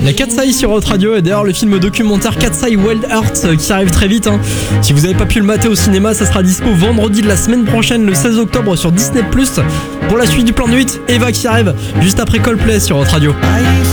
La Cat's Eye sur Hot Radio et d'ailleurs le film documentaire Cat's Eye Wild Heart qui arrive très vite. Si vous n'avez pas pu le mater au cinéma, ça sera dispo vendredi de la semaine prochaine, le 16 octobre sur Disney+. Pour la suite du plan de 8, Eva qui arrive juste après Coldplay sur Hot Radio.